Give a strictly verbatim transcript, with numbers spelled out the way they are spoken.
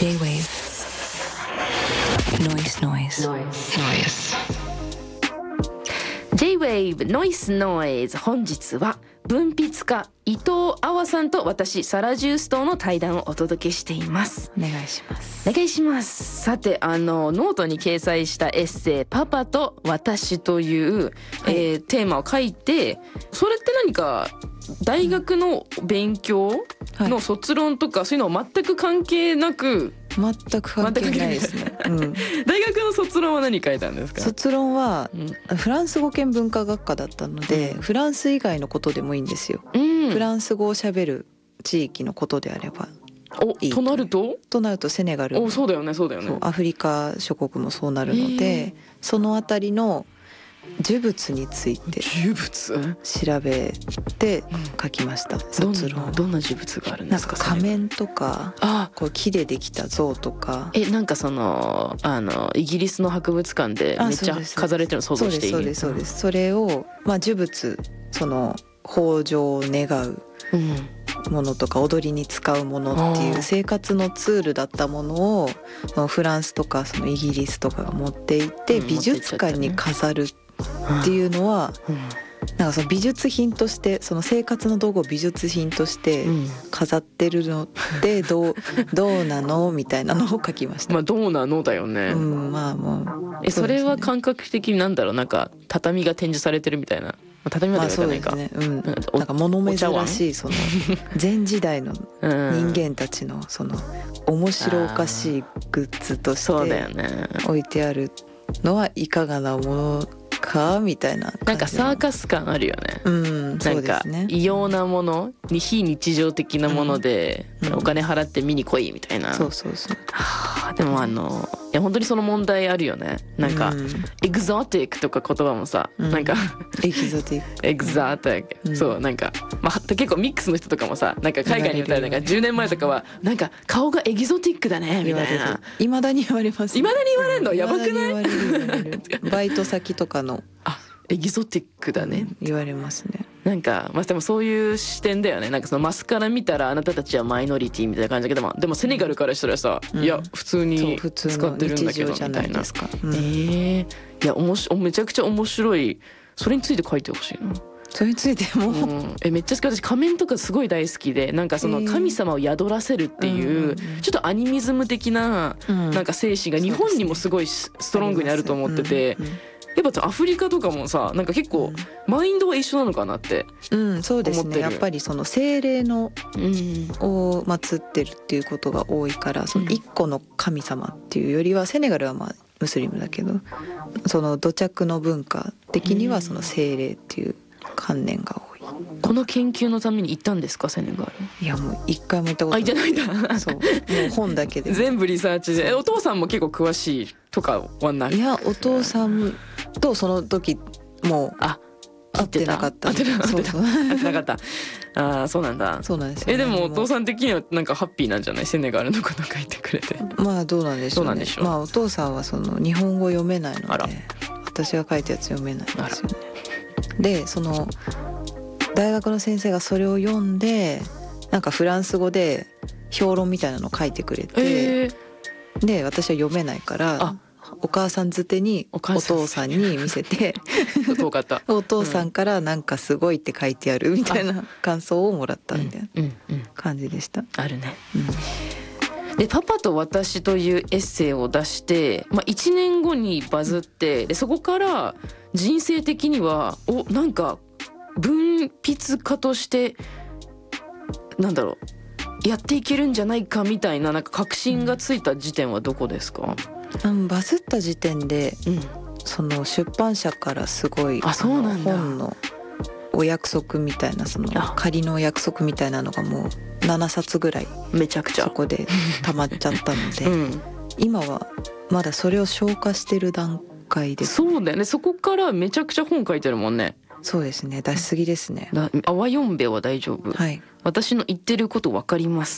J-Wave Noise Noise Noise J-Wave ノイスノイズ。本日は文筆家伊藤あわさんと私サラ・ジューストの対談をお届けしています。 お願いしますお願いします。さて、あのノートに掲載したエッセイパパと私という、はいえー、テーマを書いて、それって何か大学の勉強の卒論とか、そういうのは全く関係なく、 全く関係ないですね、うん、 大学の卒論は何書いたんですか？ 卒論は、うん、フランス語圏文化学科だったので、うん、フランス以外のことでもいいんですよ、うん、フランス語をしゃべる地域のことであればいいと。 となるととなるとセネガル、 おそうだよねそうだよね、 アフリカ諸国もそうなるので、そのあたりの呪物について呪物調べて書きました、うん、卒論。 どんな呪物があるんですか？ なんか仮面とか、あこう木でできた像とか。 えなんかそのあのイギリスの博物館でめっちゃ飾られてるの想像していい？ そうですそうですそうです。それを、まあ、呪物、その豊穣を願うものとか踊りに使うものっていう生活のツールだったものをフランスとかそのイギリスとかが持っていって美術館に飾るっていうのは、なんかその美術品として、その生活の道具を美術品として飾ってるのでどうどうなのみたいなのを書きました。 まあどうなのだよね。 うん、まあもう。 えそれは感覚的になんだろう、なんか畳が展示されてるみたいな。畳まではないか。 まあそうですね。うん。なんか物珍しいその前時代の人間たちのその面白おかしいグッズとして置いてあるのはいかがなものかみたいな感じ。 なんかサーカス感あるよね。 うん、そうですね。 なんか異様なものに非日常的なもので、うん、お金払って見に来いみたいな。 そうそうそう。 はあ、でもあのいや本当にその問題あるよね。なんか、うん、エグゾティックとか言葉もさ、うん、なんかエグゾティックエグゾティック、うん、そうなんかまあ結構ミックスの人とかもさ、なんか海外にいたらなんかじゅうねんまえとかはなんか顔がエグゾティックだねみたいな。 いまだに言われます。 いまだに言われるのやばくない？ バイト先とかのあエキゾティックだね、 うん、言われますね。 なんかまあでもそういう視点だよね。なんかそのマスから見たらあなたたちはマイノリティみたいな感じだけども、でもセネガルからしたらさ、うん、いや普通に使ってるんだけどみたいな。うん、えー、いやおもしめちゃくちゃ面白い。それについて書いてほしいな。 それについても、うん、 えめっちゃ好き。私仮面とかすごい大好きで、なんかその神様を宿らせるっていう、えー、ちょっとアニミズム的ななんか精神が日本にもすごいストロングにあると思ってて、やっぱアフリカとかもさ、なんか結構マインドは一緒なのかなって思ってる。 うん、そうですね。やっぱりその精霊の、うん、を祀ってるっていうことが多いから、その一個の神様っていうよりは、セネガルはまあムスリムだけど、その土着の文化的にはその精霊っていう観念が多い。 この研究のために行ったんですか、セネガル？ いやもう一回も行ったことない。 あ、行ってないんだ。 そう、もう本だけで全部リサーチで。えお父さんも結構詳しいとかはない？ いやお父さんとその時もうあ会ってなかった。 会ってなかった。会ってなかった。ああそうなんだ。 そうなんですよ、ね。 えでもお父さん的にはなんかハッピーなんじゃない？セネガルのこと書いてくれて。 まあどうなんでしょうね。どうなんでしょう。まあお父さんはその日本語読めないので、私が書いたやつ読めないんですよね。でその大学の先生がそれを読んで、なんかフランス語で評論みたいなのを書いてくれて、えー、で私は読めないからお母さんづてにお父さんに見せて遠かったお父さんからなんかすごいって書いてあるみたいな感想をもらったみたいな感じでした。 あるね、うん、でパパと私というエッセイを出して、まあ、いちねんごにバズって、でそこから人生的にはおなんか文筆家としてなんだろうやっていけるんじゃないかみたいな、なんか確信がついた時点はどこですか？ うん、バズった時点で、うん、その出版社からすごいあそうなんだ本のお約束みたいな、その仮のお約束みたいなのがもうななさつぐらいめちゃくちゃそこで溜まっちゃったので、うん、今はまだそれを消化してる段階です。 そうだよね。そこからめちゃくちゃ本書いてるもんね。 そうですね、出しすぎですね。 あわよんべは大丈夫、 はい、 私の言ってること分かります。